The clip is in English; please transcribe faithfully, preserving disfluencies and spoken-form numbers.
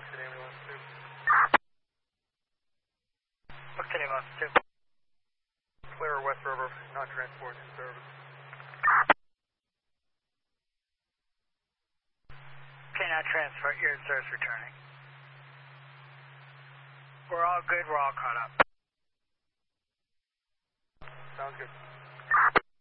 Buxton Ambulance two. Buxton Ambulance two. Clear West River, non-transport in service. Okay, now transfer, you're in service returning. We're all good, we're all caught up. Sounds good.